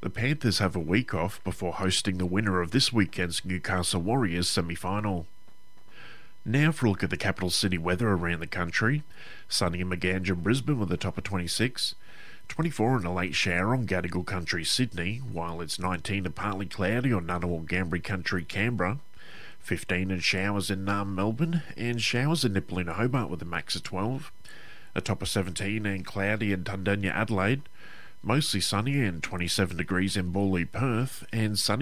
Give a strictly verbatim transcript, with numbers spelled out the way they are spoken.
The Panthers have a week off before hosting the winner of this weekend's Newcastle Warriors semi-final. Now for a look at the capital city weather around the country. Sunny in Maganja, Brisbane with a top of twenty-six. twenty-four and a late shower on Gadigal Country, Sydney, while it's nineteen and partly cloudy on Ngunnawal Ngambri Country, Canberra. fifteen and showers in Naarm, Melbourne, and showers in Nipaluna, Hobart with a max of twelve. A top of seventeen and cloudy in Tundunya, Adelaide. Mostly sunny and twenty-seven degrees in Bawley, Perth, and sunny